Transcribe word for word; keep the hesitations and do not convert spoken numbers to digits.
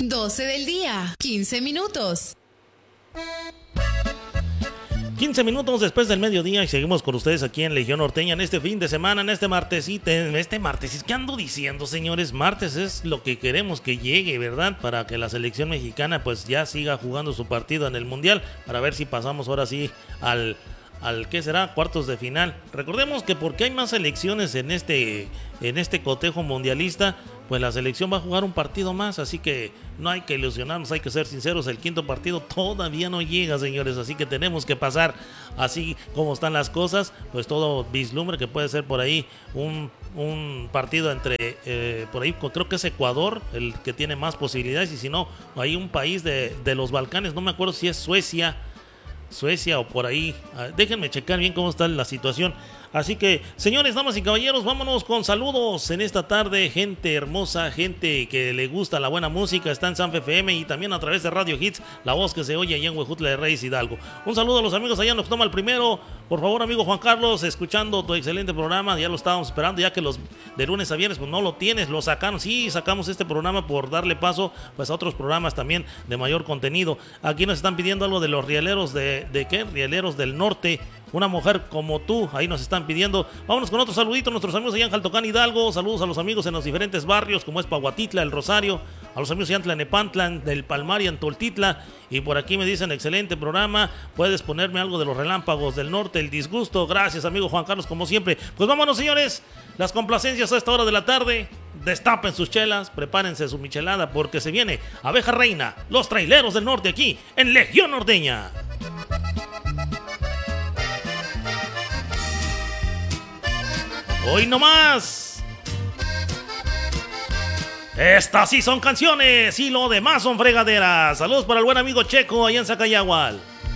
doce del día, quince minutos. quince minutos después del mediodía y seguimos con ustedes aquí en Legión Norteña en este fin de semana, en este martesito, en este martes. ¿Qué ando diciendo, señores? Martes es lo que queremos que llegue, ¿verdad? Para que la selección mexicana pues ya siga jugando su partido en el Mundial, para ver si pasamos ahora sí al... al ¿qué será? Cuartos de final. Recordemos que porque hay más selecciones en este, en este cotejo mundialista, pues la selección va a jugar un partido más, así que no hay que ilusionarnos, hay que ser sinceros, el quinto partido todavía no llega, señores, así que tenemos que pasar así como están las cosas, pues todo vislumbre que puede ser por ahí un, un partido entre, eh, por ahí creo que es Ecuador el que tiene más posibilidades, y si no, hay un país de, de los Balcanes, no me acuerdo si es Suecia, Suecia o por ahí, déjenme checar bien cómo está la situación. Así que, señores, damas y caballeros, vámonos con saludos en esta tarde. Gente hermosa, gente que le gusta la buena música, está en Sanfe F M y también a través de Radio Hits, la voz que se oye allá en Huejutla de Reyes, Hidalgo. Un saludo a los amigos allá en Octoma el Primero. Por favor, amigo Juan Carlos, escuchando tu excelente programa, ya lo estábamos esperando, ya que los de lunes a viernes pues no lo tienes, lo sacaron. Sí, sacamos este programa por darle paso pues a otros programas también de mayor contenido. Aquí nos están pidiendo algo de los rieleros de, ¿de qué? Rieleros del Norte. Una mujer como tú, ahí nos están pidiendo. Vámonos con otro saludito, nuestros amigos allá en Jaltocán, Hidalgo. Saludos a los amigos en los diferentes barrios, como es Pahuatitla, El Rosario. A los amigos allá en Tlanepantlan, del Palmar y en Toltitla. Y por aquí me dicen, excelente programa. Puedes ponerme algo de los relámpagos del norte, el disgusto. Gracias, amigo Juan Carlos, como siempre. Pues vámonos, señores. Las complacencias a esta hora de la tarde. Destapen sus chelas, prepárense su michelada, porque se viene Abeja Reina, los traileros del norte aquí en Legión Norteña. Hoy no más. Estas sí son canciones y lo demás son fregaderas. Saludos para el buen amigo Checo allá en Zacayahual.